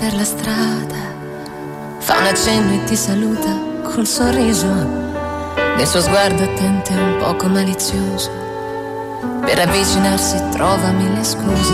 per la strada, fa un accenno e ti saluta col sorriso, nel suo sguardo attento e un poco malizioso, per avvicinarsi trova mille scuse.